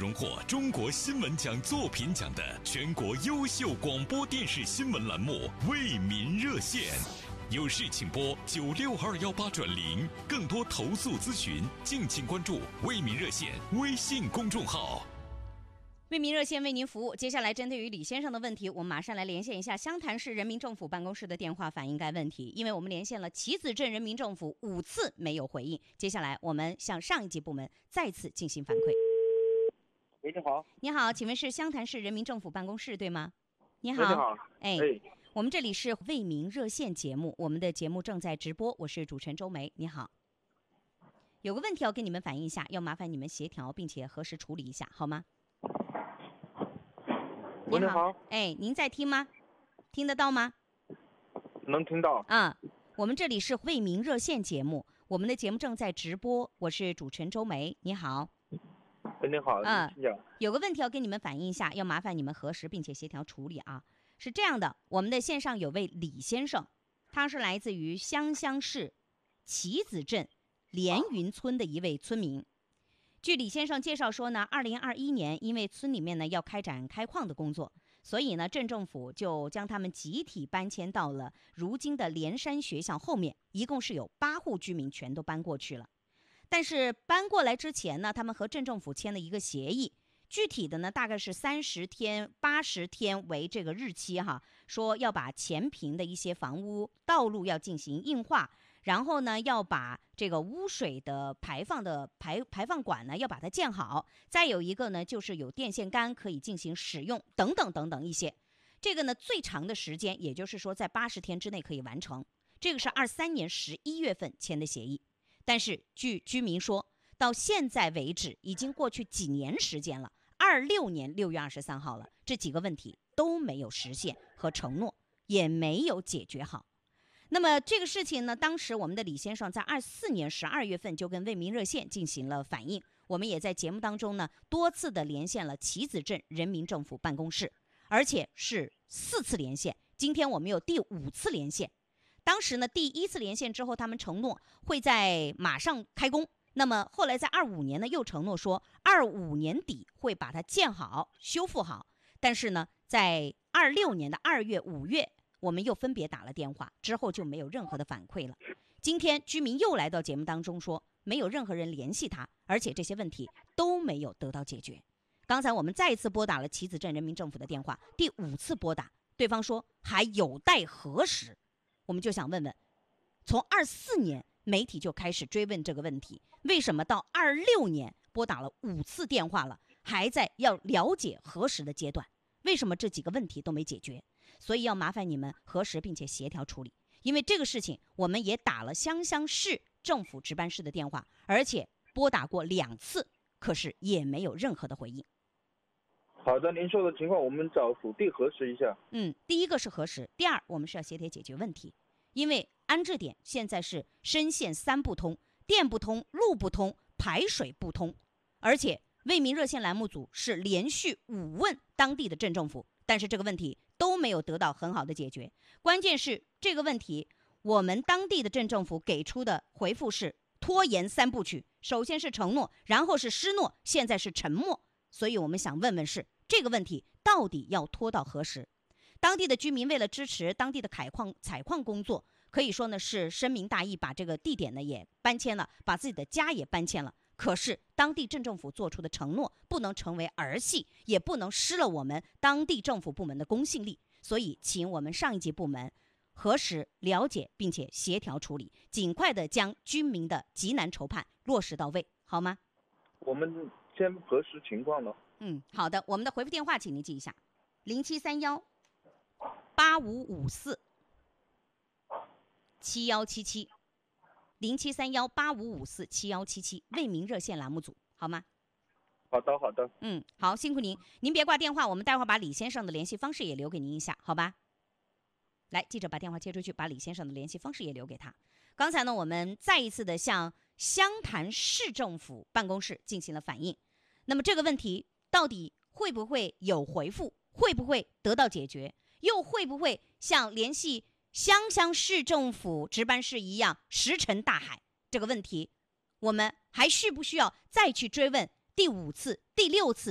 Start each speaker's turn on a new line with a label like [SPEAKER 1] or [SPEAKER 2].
[SPEAKER 1] 荣获中国新闻奖作品奖的全国优秀广播电视新闻栏目《为民热线》。有事请拨962180，更多投诉咨询，敬请关注为民热线微信公众号。
[SPEAKER 2] 为民热线为您服务。接下来针对于李先生的问题，我们马上来连线一下湘潭市人民政府办公室的电话反映该问题，因为我们连线了棋子镇人民政府5次没有回应。接下来我们向上一级部门再次进行反馈。
[SPEAKER 3] 喂，你好。
[SPEAKER 2] 你好，请问是湘潭市人民政府办公室对吗？你好。
[SPEAKER 3] 你好。
[SPEAKER 2] 我们这里是为民热线节目，我们的节目正在直播，我是主持人周梅。你好，有个问题要跟你们反映一下，要麻烦你们协调并且核实处理一下，好吗？
[SPEAKER 3] 你好。
[SPEAKER 2] 您在听吗？听得到吗？
[SPEAKER 3] 能听到。
[SPEAKER 2] 我们这里是为民热线节目，我们的节目正在直播，我是主持人周梅。你好。
[SPEAKER 3] 你好。
[SPEAKER 2] 有个问题要跟你们反映一下，要麻烦你们核实并且协调处理啊。是这样的，我们的线上有位李先生，他是来自于湘乡市棋子镇连云村的一位村民。据李先生介绍说呢，2021年因为村里面呢要开展开矿的工作，所以呢镇政府就将他们集体搬迁到了如今的连山学校后面，一共是有8户居民全都搬过去了。但是搬过来之前呢，他们和镇政府签了一个协议，具体的呢大概是30天、80天为这个日期哈，说要把前坪的一些房屋道路要进行硬化，然后呢要把这个污水的排放管呢要把它建好，再有一个呢就是有电线杆可以进行使用等等等等一些。这个呢最长的时间也就是说在80天之内可以完成，这个是23年11月份签的协议。但是据居民说，到现在为止已经过去几年时间了，26年6月23号了，这几个问题都没有实现和承诺也没有解决好。那么这个事情呢，当时我们的李先生在24年12月份就跟为民热线进行了反映，我们也在节目当中呢多次的连线了棋子镇人民政府办公室，而且是4次连线，今天我们有第5次连线。当时呢第1次连线之后，他们承诺会在马上开工，那么后来在25年呢又承诺说25年底会把它建好修复好，但是呢在26年的2月5月我们又分别打了电话，之后就没有任何的反馈了。今天居民又来到节目当中说没有任何人联系他，而且这些问题都没有得到解决。刚才我们再一次拨打了棋子镇人民政府的电话，第5次拨打，对方说还有待核实。我们就想问问，从24年媒体就开始追问这个问题，为什么到26年拨打了5次电话了，还在要了解核实的阶段？为什么这几个问题都没解决？所以要麻烦你们核实并且协调处理。因为这个事情我们也打了湘乡市政府值班室的电话，而且拨打过2次，可是也没有任何的回应。
[SPEAKER 3] 好的，您说的情况我们找属地核实一下。
[SPEAKER 2] 第一个是核实，第二我们是要协调解决问题。因为安置点现在是深线3不通，电不通，路不通，排水不通，而且为民热线栏目组是连续5问当地的镇政府，但是这个问题都没有得到很好的解决。关键是这个问题我们当地的镇政府给出的回复是拖延3部曲，首先是承诺，然后是失诺，现在是沉默。所以我们想问问是这个问题到底要拖到何时？当地的居民为了支持当地的采矿工作，可以说呢是深明大义，把这个地点呢也搬迁了，把自己的家也搬迁了。可是当地镇政府做出的承诺不能成为儿戏，也不能失了我们当地政府部门的公信力。所以请我们上一级部门核实了解并且协调处理，尽快的将居民的急难愁盼落实到位，好吗？
[SPEAKER 3] 我们先核实情况了。
[SPEAKER 2] 好的，我们的回复电话请您记一下：073185547177 073185547177，为民热线栏目组，好吗？
[SPEAKER 3] 好的。
[SPEAKER 2] 好，辛苦您，您别挂电话，我们待会儿把李先生的联系方式也留给您一下，好吧？来，记者把电话接出去，把李先生的联系方式也留给他。刚才呢，我们再一次的向湘潭市政府办公室进行了反映，那么这个问题到底会不会有回复，会不会得到解决，又会不会像联系湘乡市政府值班室一样石沉大海？这个问题我们还需不需要再去追问第5次、第6次